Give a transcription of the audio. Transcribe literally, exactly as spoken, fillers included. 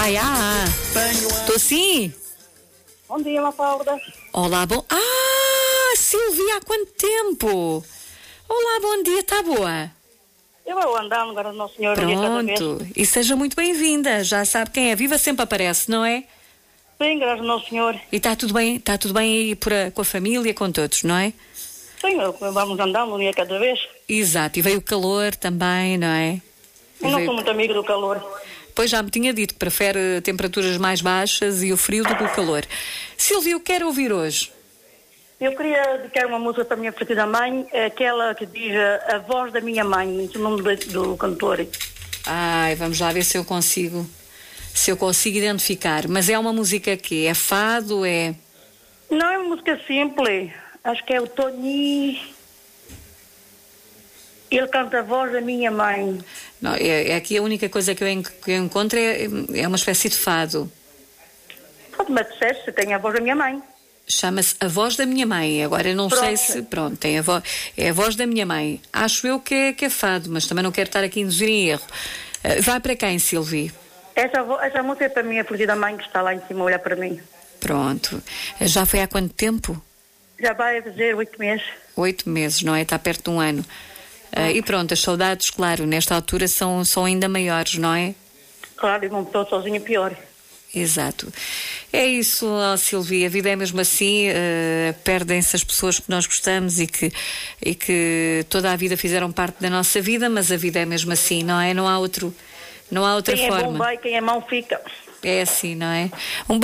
Ai, ah, estou sim? Bom dia, Mafalda. Olá, bom... Ah, Silvia, há quanto tempo? Olá, bom dia, está boa? Eu vou andando agora no Senhor. Pronto, e seja muito bem-vinda. Já sabe quem é viva sempre aparece, não é? Sim, graças ao Senhor. E está tudo bem, está tudo bem aí por a, com a família, com todos, não é? Sim, vamos andando um dia cada vez. Exato, e veio o calor também, não é? Eu não veio... sou muito amigo do calor. Pois já me tinha dito que prefere temperaturas mais baixas e o frio do que o calor. Silvia, o que quer ouvir hoje? Eu queria dedicar uma música para a minha perdida mãe, aquela que diz a, a voz da minha mãe, o nome do, do cantor. Ai, vamos lá ver se eu consigo, se eu consigo identificar. Mas é uma música que é fado, é... Não, é uma música simples. Acho que é o Tony. Ele canta a voz da minha mãe. Não, é, é aqui a única coisa que eu, en- que eu encontro é, é uma espécie de fado. Pode me disseste, tem a voz da minha mãe. Chama-se A Voz da Minha Mãe. Agora eu não Pronto. sei se... Pronto, tem a vo... é a voz da minha mãe. Acho eu que é, que é fado, mas também não quero estar aqui a induzir em erro. Uh, vai para quem, Silvia? Essa, vo- essa música é para a minha perdida mãe que está lá em cima a olhar para mim. Pronto. Uh, Já foi há quanto tempo? Já vai fazer oito meses. Oito meses, não é? Está perto de um ano. Uh, e pronto, as saudades, claro, nesta altura são, são ainda maiores, não é? Claro, e não estou sozinha, pior. Exato. É isso, ó, Silvia, a vida é mesmo assim, uh, perdem-se as pessoas que nós gostamos e que, e que toda a vida fizeram parte da nossa vida, mas a vida é mesmo assim, não é? Não há outro, não há outra Quem forma. é bom vai, quem é mau fica. É assim, não é? Um